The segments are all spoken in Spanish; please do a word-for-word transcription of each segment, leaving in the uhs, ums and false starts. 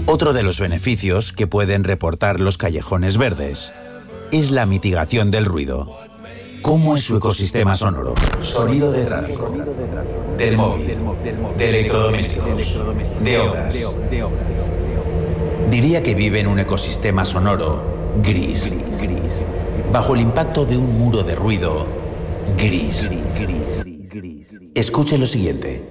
Otro de los beneficios que pueden reportar los callejones verdes es la mitigación del ruido. ¿Cómo es su ecosistema sonoro? Sonido de tráfico, del móvil, de electrodomésticos, de obras. Diría que vive en un ecosistema sonoro gris, bajo el impacto de un muro de ruido gris. Escuche lo siguiente.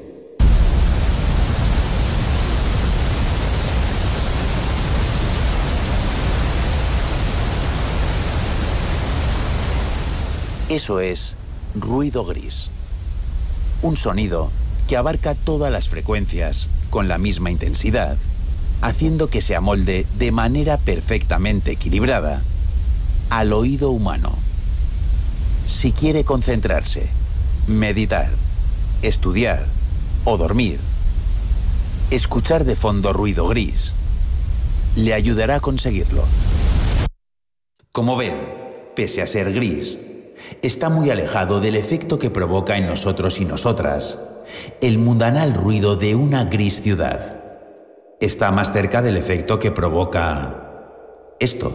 Eso es ruido gris. Un sonido que abarca todas las frecuencias con la misma intensidad, haciendo que se amolde de manera perfectamente equilibrada al oído humano. Si quiere concentrarse, meditar, estudiar o dormir, escuchar de fondo ruido gris le ayudará a conseguirlo. Como ven, pese a ser gris, está muy alejado del efecto que provoca en nosotros y nosotras el mundanal ruido de una gris ciudad. Está más cerca del efecto que provoca esto.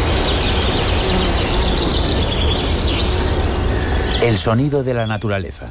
El sonido de la naturaleza.